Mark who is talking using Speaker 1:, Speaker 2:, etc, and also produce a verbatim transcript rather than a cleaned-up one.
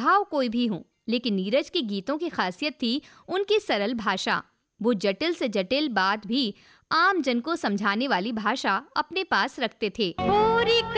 Speaker 1: स्वभाव कोई भी हो, लेकिन नीरज के गीतों की खासियत थी उनकी सरल भाषा। वो जटिल से जटिल बात भी आम जन को समझाने वाली भाषा अपने पास रखते थे।